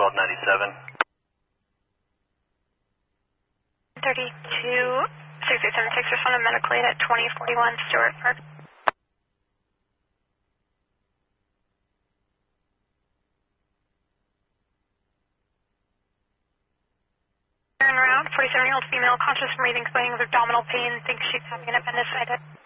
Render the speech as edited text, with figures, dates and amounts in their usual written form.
called 97. 32-6876, respond to medical aid at 2041 Stewart Park. Turn around, 47-year-old female, conscious from breathing, complaining of abdominal pain, thinks she's having an appendicitis.